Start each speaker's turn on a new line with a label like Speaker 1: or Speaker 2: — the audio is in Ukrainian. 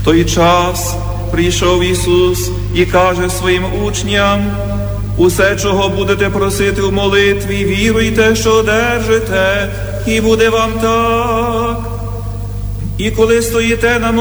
Speaker 1: той час прийшов Ісус і каже своїм учням: усе, чого будете просити в молитві, віруйте, що одержите, і буде вам так. І коли стоїте на